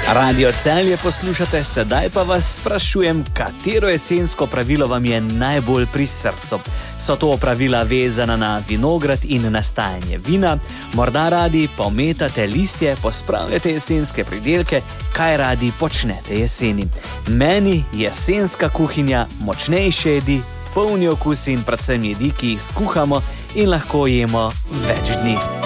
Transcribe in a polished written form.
Radio Celje poslušate, sedaj pa vas sprašujem, katero jesensko pravilo vam je najbolj pri srcu. So to pravila vezana na vinograd in nastajanje vina? Morda radi pometate listje, pospravljate jesenske pridelke, kaj radi počnete jeseni? Meni jesenska kuhinja močnejše jedi, polni okus in predvsem jedi, ki jih skuhamo in lahko jemo več dni.